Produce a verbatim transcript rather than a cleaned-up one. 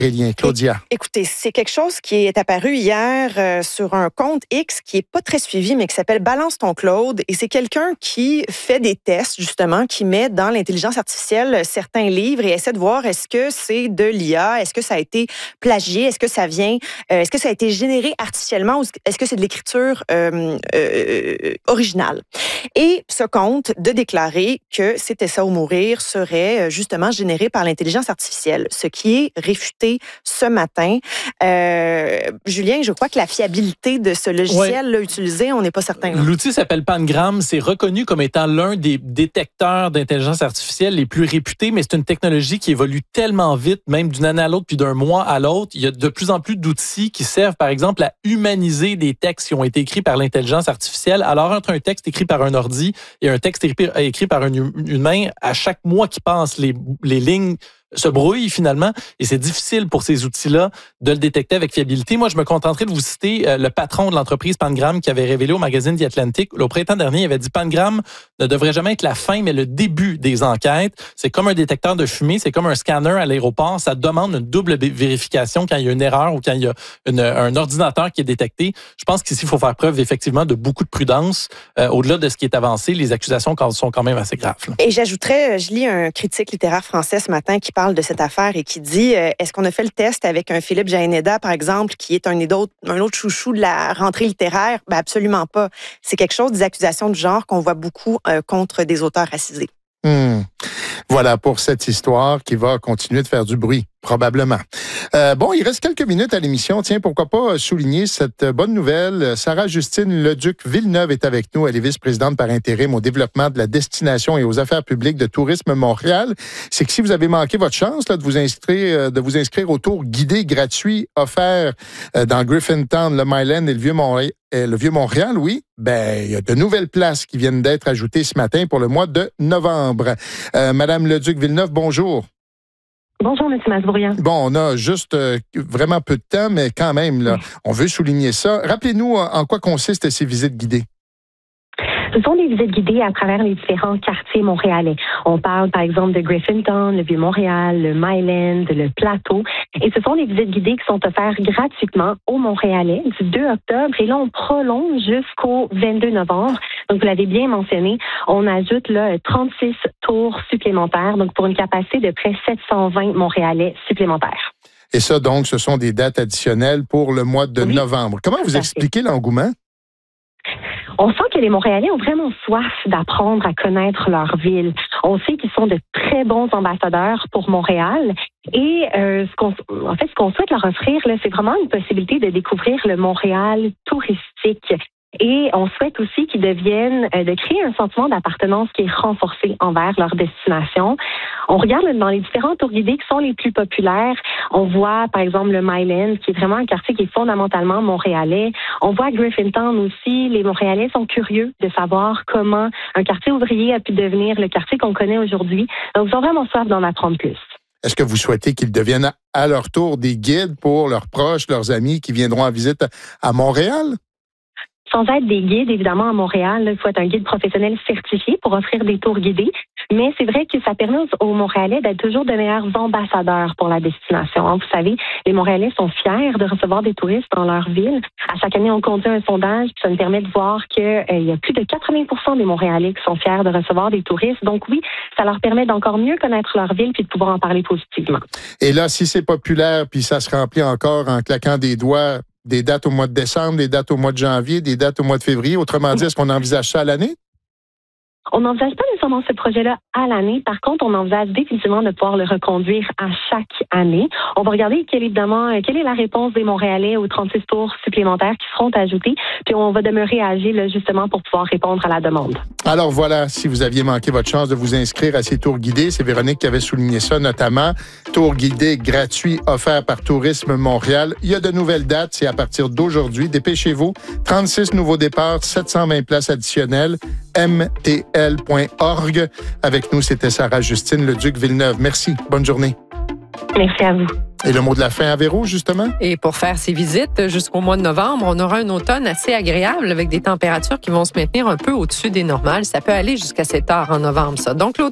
Aurélien, Claudia. Écoutez, c'est quelque chose qui est apparu hier euh, sur un compte X qui est pas très suivi, mais qui s'appelle Balance ton Claude. Et c'est quelqu'un qui fait des tests, justement, qui met dans l'intelligence artificielle certains livres et essaie de voir est-ce que c'est de l'I A, est-ce que ça a été plagié, est-ce que ça vient, euh, est-ce que ça a été généré artificiellement ou est-ce que c'est de l'écriture euh, euh, originale. Et ce compte de déclarer que C'était ça ou mourir serait justement généré par l'intelligence artificielle, ce qui est réfuté ce matin. Euh, Julien, je crois que la fiabilité de ce logiciel ouais. utilisé, on n'est pas certain. Là. L'outil s'appelle Pangram. C'est reconnu comme étant l'un des détecteurs d'intelligence artificielle les plus réputés, mais c'est une technologie qui évolue tellement vite, même d'une année à l'autre, puis d'un mois à l'autre. Il y a de plus en plus d'outils qui servent, par exemple, à humaniser des textes qui ont été écrits par l'intelligence artificielle. Alors, entre un texte écrit par un ordi et un texte écrit, écrit par un humain, à chaque mois qui passe, les, les lignes se brouille finalement et c'est difficile pour ces outils-là de le détecter avec fiabilité. Moi, je me contenterai de vous citer euh, le patron de l'entreprise Pangram qui avait révélé au magazine The Atlantic, au printemps dernier, il avait dit Pangram ne devrait jamais être la fin, mais le début des enquêtes. C'est comme un détecteur de fumée, c'est comme un scanner à l'aéroport. Ça demande une double vérification quand il y a une erreur ou quand il y a une, un ordinateur qui est détecté. Je pense qu'ici, il faut faire preuve effectivement de beaucoup de prudence. Euh, au-delà de ce qui est avancé, les accusations sont quand même assez graves. Là. Et j'ajouterais, je lis un critique littéraire français ce matin qui parle de cette affaire et qui dit euh, est-ce qu'on a fait le test avec un Philippe Jaénéda, par exemple, qui est un, autre, un autre chouchou de la rentrée littéraire? Ben absolument pas. C'est quelque chose, des accusations de genre qu'on voit beaucoup euh, contre des auteurs racisés. Mmh. Voilà pour cette histoire qui va continuer de faire du bruit, probablement. Euh, bon, il reste quelques minutes à l'émission. Tiens, pourquoi pas souligner cette bonne nouvelle. Sarah-Justine Leduc-Villeneuve est avec nous. Elle est vice-présidente par intérim au développement de la destination et aux affaires publiques de Tourisme Montréal. C'est que si vous avez manqué votre chance là, de vous inscrire de vous inscrire au tour guidé gratuit offert dans Griffintown, le Myland et le Vieux-Montréal, le Vieux-Montréal, oui, ben il y a de nouvelles places qui viennent d'être ajoutées ce matin pour le mois de novembre. Euh, Madame Leduc-Villeneuve, bonjour. Bonjour, M. Masbourian. Bon, on a juste euh, vraiment peu de temps, mais quand même, là, oui. on veut souligner ça. Rappelez-nous en quoi consistent ces visites guidées. Ce sont des visites guidées à travers les différents quartiers montréalais. On parle, par exemple, de Griffintown, le Vieux-Montréal, le Myland, le Plateau. Et ce sont des visites guidées qui sont offertes gratuitement aux Montréalais du deux octobre. Et là, on prolonge jusqu'au vingt-deux novembre. Donc, vous l'avez bien mentionné, on ajoute là trente-six tours supplémentaires, donc pour une capacité de près sept cent vingt Montréalais supplémentaires. Et ça, donc, ce sont des dates additionnelles pour le mois de oui, novembre. Comment vous expliquez l'engouement? On sent que les Montréalais ont vraiment soif d'apprendre à connaître leur ville. On sait qu'ils sont de très bons ambassadeurs pour Montréal. Et euh, ce qu'on, en fait, ce qu'on souhaite leur offrir, là, c'est vraiment une possibilité de découvrir le Montréal touristique. Et on souhaite aussi qu'ils deviennent, euh, de créer un sentiment d'appartenance qui est renforcé envers leur destination. On regarde dans les différents tours guidés qui sont les plus populaires. On voit, par exemple, le Myland, qui est vraiment un quartier qui est fondamentalement montréalais. On voit Griffintown aussi. Les Montréalais sont curieux de savoir comment un quartier ouvrier a pu devenir le quartier qu'on connaît aujourd'hui. Donc, ils ont vraiment soif d'en apprendre plus. Est-ce que vous souhaitez qu'ils deviennent à leur tour des guides pour leurs proches, leurs amis qui viendront en visite à Montréal? Sans être des guides, évidemment, à Montréal, il faut être un guide professionnel certifié pour offrir des tours guidés. Mais c'est vrai que ça permet aux Montréalais d'être toujours de meilleurs ambassadeurs pour la destination. Vous savez, les Montréalais sont fiers de recevoir des touristes dans leur ville. À chaque année, on conduit un sondage, puis ça nous permet de voir qu'il euh, y a plus de quatre-vingts pour cent des Montréalais qui sont fiers de recevoir des touristes. Donc oui, ça leur permet d'encore mieux connaître leur ville puis de pouvoir en parler positivement. Et là, si c'est populaire, puis ça se remplit encore en claquant des doigts, des dates au mois de décembre, des dates au mois de janvier, des dates au mois de février. Autrement dit, est-ce qu'on envisage ça à l'année? On n'envisage pas nécessairement ce projet-là à l'année. Par contre, on envisage définitivement de pouvoir le reconduire à chaque année. On va regarder quelle, évidemment, quelle est la réponse des Montréalais aux trente-six tours supplémentaires qui seront ajoutés. Puis on va demeurer agile là, justement pour pouvoir répondre à la demande. Alors voilà, si vous aviez manqué votre chance de vous inscrire à ces tours guidés, c'est Véronique qui avait souligné ça notamment. Tours guidés gratuits offerts par Tourisme Montréal. Il y a de nouvelles dates, c'est à partir d'aujourd'hui. Dépêchez-vous. trente-six nouveaux départs, sept cent vingt places additionnelles. m t l point org. Avec nous, c'était Sarah-Justine Leduc-Villeneuve. Merci. Bonne journée. Merci à vous. Et le mot de la fin à Véro, justement? Et pour faire ces visites jusqu'au mois de novembre, on aura un automne assez agréable avec des températures qui vont se maintenir un peu au-dessus des normales. Ça peut aller jusqu'à sept heures en novembre, ça. Donc, l'automne